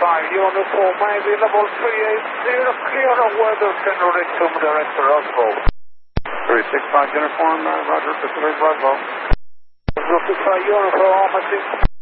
Uniform, maybe level 380, clear of weather, General Richmond, Director Oswald. 365 Uniform, Roger, Pacific Bravo. 365 Uniform, I think.